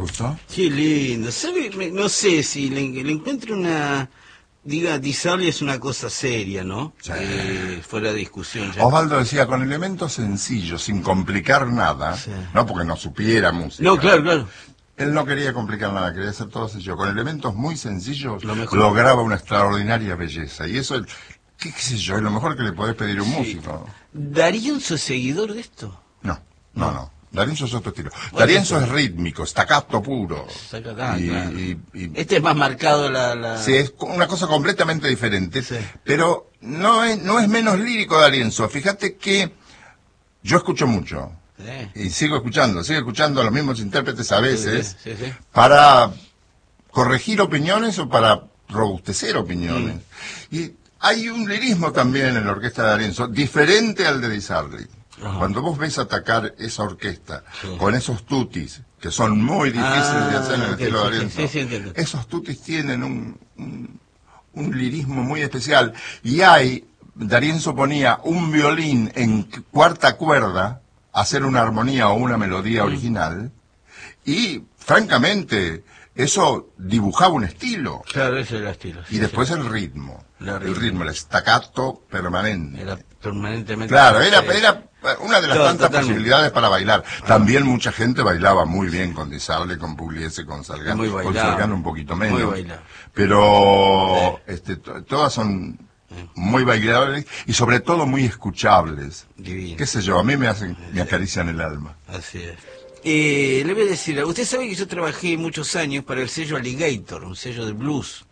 gustó? Qué lindo. ¿Sabe? No sé si le encuentro una... Diga, Di Sarli es una cosa seria, ¿no? Sí. Fuera de discusión ya. Osvaldo decía, con elementos sencillos, sin complicar nada, Sí. no porque no supiera música. No, claro, claro. Él no quería complicar nada, quería hacer todo sencillo. Con elementos muy sencillos Lo mejor. lograba una extraordinaria belleza. Y eso, qué sé yo, es lo mejor que le podés pedir a un músico. ¿D'Arienzo es seguidor de esto? No. D'Arienzo es otro estilo. Bueno, D'Arienzo es rítmico, staccato puro. Claro. Y Este es más marcado la... sí, es una cosa completamente diferente. Sí. Pero no es menos lírico D'Arienzo. Fíjate que yo escucho mucho. Sí. Y sigo escuchando a los mismos intérpretes a veces, Sí. para corregir opiniones o para robustecer opiniones. Y hay un lirismo también en la orquesta de D'Arienzo, diferente al de Di Sarli. Ajá. Cuando vos ves atacar esa orquesta Sí. con esos tutis, que son muy difíciles de hacer en el estilo de D'Arienzo, sí, entiendo. esos tutis tienen un lirismo muy especial. Y D'Arienzo ponía un violín en cuarta cuerda, hacer una armonía o una melodía original, y francamente eso dibujaba un estilo. Claro, ese era el estilo. Y después el ritmo, el staccato permanente. Era permanentemente... Claro, era una de las tantas totalmente. posibilidades para bailar. También mucha gente bailaba muy bien con Di Sarli, con Pugliese, con Salgán. Muy Con bailable. Salgán un poquito Muy menos. bailable. Pero todas son muy bailables y sobre todo muy escuchables. Divino. Qué sé yo, a mí me acarician el alma. Así es. Le voy a decir, usted sabe que yo trabajé muchos años para el sello Alligator, un sello de blues.